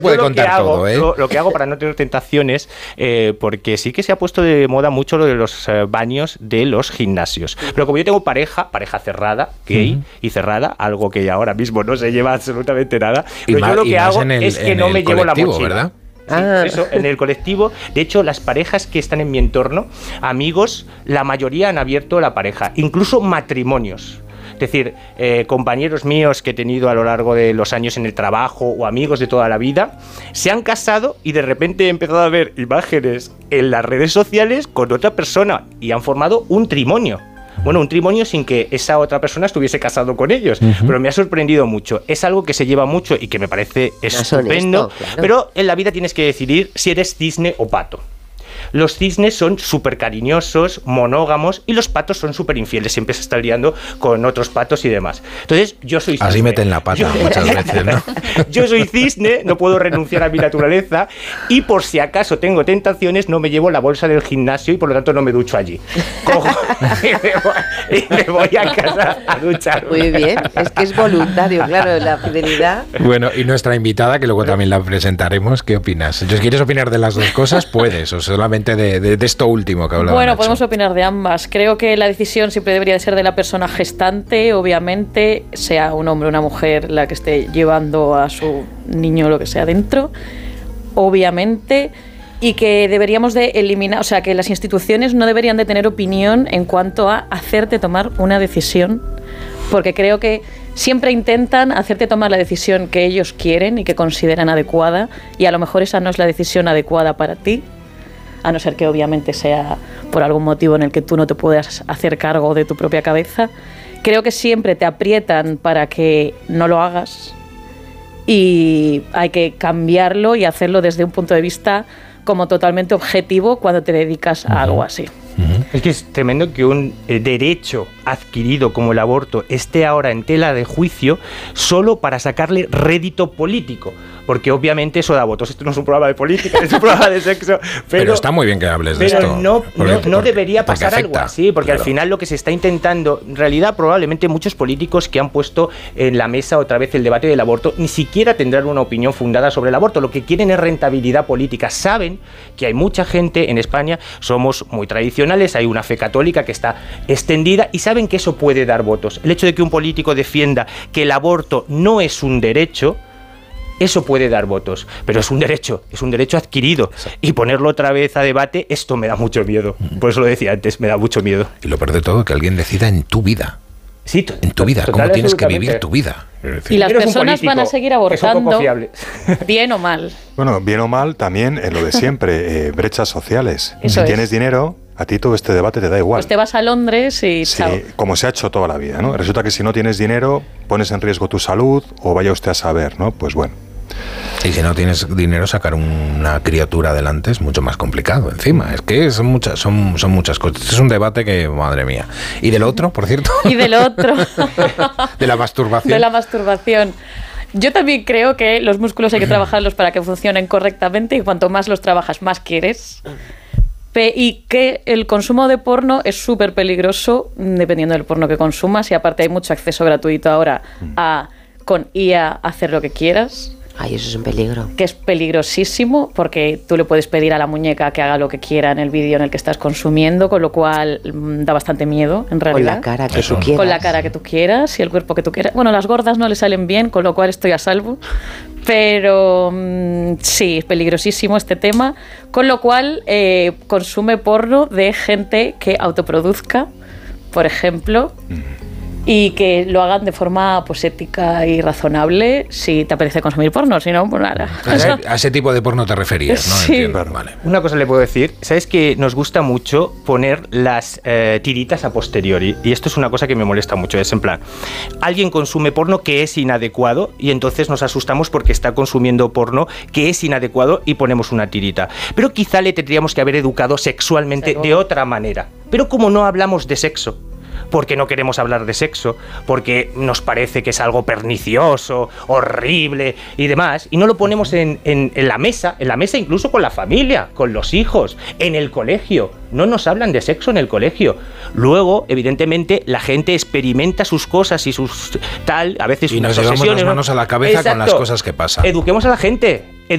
Puede contar todo, ¿eh? Lo que hago para no tener tentaciones, porque sí que se ha puesto de moda mucho lo de los baños de los gimnasios. Pero como yo tengo pareja cerrada, gay y cerrada, algo que ahora mismo no se lleva absolutamente nada, pero yo lo que hago es que no me llevo la mochila. ¿Verdad? Sí, eso, en el colectivo. De hecho, las parejas que están en mi entorno, amigos, la mayoría han abierto la pareja, incluso matrimonios. Es decir, compañeros míos que he tenido a lo largo de los años en el trabajo o amigos de toda la vida, se han casado y de repente he empezado a ver imágenes en las redes sociales con otra persona y han formado un trimonio. Bueno, un trimonio sin que esa otra persona estuviese casado con ellos, pero me ha sorprendido mucho. Es algo que se lleva mucho y que me parece estupendo, claro. Pero en la vida tienes que decidir si eres cisne o pato. Los cisnes son súper cariñosos, monógamos, y los patos son súper infieles, siempre se están liando con otros patos y demás. Entonces, yo soy cisne. Así meten la pata muchas veces, ¿no? Yo soy cisne, no puedo renunciar a mi naturaleza, y por si acaso tengo tentaciones, no me llevo la bolsa del gimnasio y por lo tanto no me ducho allí. Cojo y me voy a casa a duchar. Muy bien, es que es voluntario, claro, la fidelidad. Bueno, y nuestra invitada, que luego también la presentaremos, ¿qué opinas? Si quieres opinar de las dos cosas, puedes, o solamente de esto último que hablaba. Bueno, podemos opinar de ambas. Creo que la decisión siempre debería de ser de la persona gestante, obviamente, sea un hombre o una mujer la que esté llevando a su niño lo que sea dentro, obviamente, y que deberíamos de eliminar, o sea, que las instituciones no deberían de tener opinión en cuanto a hacerte tomar una decisión, porque creo que siempre intentan hacerte tomar la decisión que ellos quieren y que consideran adecuada, y a lo mejor esa no es la decisión adecuada para ti, a no ser que obviamente sea por algún motivo en el que tú no te puedas hacer cargo de tu propia cabeza. Creo que siempre te aprietan para que no lo hagas y hay que cambiarlo y hacerlo desde un punto de vista como totalmente objetivo cuando te dedicas a algo así. Es que es tremendo que un derecho adquirido como el aborto esté ahora en tela de juicio solo para sacarle rédito político, porque obviamente eso da votos. Esto no es un programa de política, es un programa de sexo, pero está muy bien que hables de esto. Pero no debería pasar algo así, porque claro. Al final lo que se está intentando, en realidad probablemente muchos políticos que han puesto en la mesa otra vez el debate del aborto ni siquiera tendrán una opinión fundada sobre el aborto. Lo que quieren es rentabilidad política. Saben que hay mucha gente en España, somos muy tradicionales, hay una fe católica que está extendida y saben que eso puede dar votos. El hecho de que un político defienda que el aborto no es un derecho, eso puede dar votos, pero es un derecho adquirido. Exacto. Y ponerlo otra vez a debate, esto me da mucho miedo. Por eso lo decía antes, me da mucho miedo. Y lo peor de todo, que alguien decida en tu vida. Sí, en tu vida, cómo tienes que vivir tu vida. Y las personas van a seguir abortando, bien o mal. Bueno, bien o mal también en lo de siempre, brechas sociales. Eso si tienes dinero, a ti todo este debate te da igual. Pues te vas a Londres y sí, chao. Como se ha hecho toda la vida, ¿no? Resulta que si no tienes dinero, pones en riesgo tu salud o vaya usted a saber, ¿no? Pues bueno. Y si no tienes dinero, sacar una criatura adelante es mucho más complicado encima. Es que son muchas cosas. Este es un debate que, madre mía. ¿Y del otro, por cierto? Y del otro. De la masturbación. De la masturbación. Yo también creo que los músculos hay que trabajarlos para que funcionen correctamente y cuanto más los trabajas, más quieres. Y que el consumo de porno es súper peligroso dependiendo del porno que consumas, y aparte hay mucho acceso gratuito ahora con IA a hacer lo que quieras. Ay, eso es un peligro. Que es peligrosísimo porque tú le puedes pedir a la muñeca que haga lo que quiera en el vídeo en el que estás consumiendo, con lo cual da bastante miedo, en realidad. Con la cara que tú quieras. Con la cara que tú quieras y el cuerpo que tú quieras. Bueno, las gordas no le salen bien, con lo cual estoy a salvo. Pero sí, es peligrosísimo este tema. Con lo cual consume porno de gente que autoproduzca, por ejemplo, y que lo hagan de forma pues ética y razonable si te apetece consumir porno, si no, pues nada. A ese tipo de porno te referías, ¿no? Sí. Vale. Una cosa le puedo decir, ¿sabes que nos gusta mucho poner las tiritas a posteriori? Y esto es una cosa que me molesta mucho, es en plan, alguien consume porno que es inadecuado y entonces nos asustamos porque está consumiendo porno que es inadecuado y ponemos una tirita. Pero quizá le tendríamos que haber educado sexualmente de otra manera. Pero como no hablamos de sexo, porque no queremos hablar de sexo, porque nos parece que es algo pernicioso, horrible y demás, y no lo ponemos en la mesa incluso con la familia, con los hijos, en el colegio. No nos hablan de sexo en el colegio. Luego, evidentemente, la gente experimenta sus cosas y sus tal, a veces y nos llevamos las manos a la cabeza. Exacto. Con las cosas que pasan. Eduquemos a la gente.